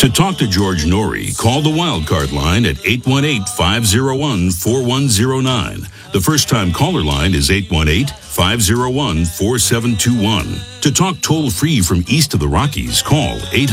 To talk to George Norrie, call the Wildcard line at 818-501-4109. The first-time caller line is 818-501-4721. To talk toll-free from east of the Rockies, call 800